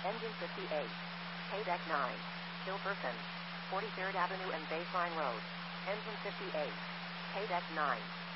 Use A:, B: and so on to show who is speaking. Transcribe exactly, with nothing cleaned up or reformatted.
A: Engine fifty-eight. K-Deck nine. Kilperson. forty-third Avenue and Baseline Road. Engine fifty-eight. K-Deck nine.